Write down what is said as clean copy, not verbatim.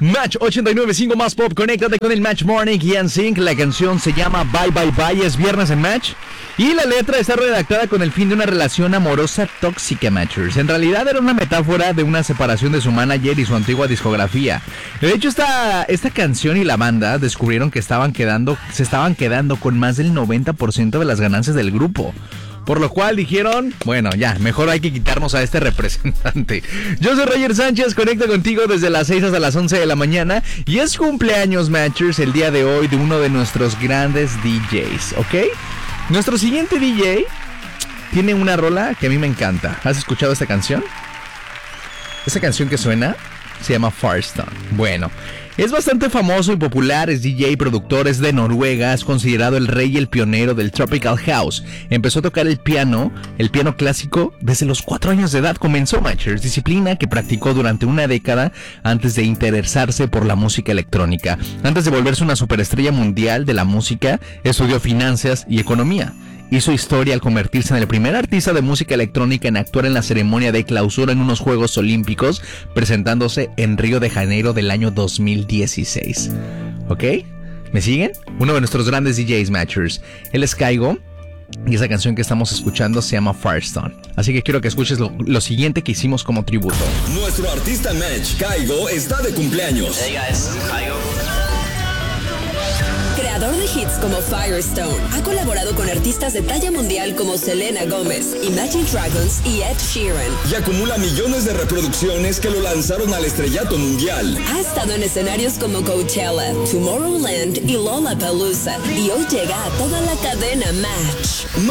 Match 89.5 más pop, conéctate con el Match Morning y NSYNC. La canción se llama Bye Bye Bye, es viernes en Match. Y la letra está redactada con el fin de una relación amorosa tóxica, Matchers. En realidad era una metáfora de una separación de su manager y su antigua discografía. De hecho, esta canción y la banda descubrieron que se estaban quedando con más del 90% de las ganancias del grupo. Por lo cual dijeron, bueno, ya, mejor hay que quitarnos a este representante. Yo soy Roger Sánchez, conecto contigo desde las 6 hasta las 11 de la mañana. Y es cumpleaños, Matchers, el día de hoy de uno de nuestros grandes DJs, ¿ok? Nuestro siguiente DJ tiene una rola que a mí me encanta. ¿Has escuchado esta canción? Esta canción que suena se llama Firestone. Bueno, es bastante famoso y popular, es DJ, productor, es de Noruega, es considerado el rey y el pionero del Tropical House. Empezó a tocar el piano clásico desde los 4 años de edad. Comenzó, Matchers, disciplina que practicó durante una década antes de interesarse por la música electrónica. Antes de volverse una superestrella mundial de la música, estudió finanzas y economía. Hizo historia al convertirse en el primer artista de música electrónica en actuar en la ceremonia de clausura en unos Juegos Olímpicos, presentándose en Río de Janeiro del año 2016. ¿Ok? ¿Me siguen? Uno de nuestros grandes DJs, Matchers. Él es Kygo y esa canción que estamos escuchando se llama Firestone. Así que quiero que escuches lo siguiente que hicimos como tributo. Nuestro artista Match, Kygo, está de cumpleaños. Hey guys, Kygo. Creador de hits como Firestone, ha colaborado con artistas de talla mundial como Selena Gomez, Imagine Dragons y Ed Sheeran. Y acumula millones de reproducciones que lo lanzaron al estrellato mundial. Ha estado en escenarios como Coachella, Tomorrowland y Lollapalooza. Y hoy llega a toda la cadena Match.